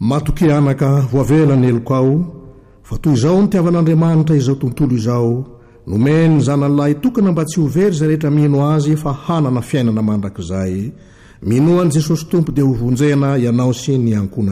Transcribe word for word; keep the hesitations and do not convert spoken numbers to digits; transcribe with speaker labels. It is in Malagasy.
Speaker 1: matokianaka voavelany eloko ao fa toy izao ny tiavan'Andriamanitra izao tontolo izao nomeny zanalahy tokana mba tsy ho very izay rehetra mino azy fa hanana fiainana mandrakizay minoan'i Jesosy Tompo dia ho vonjena ianao sy ny ankonanao.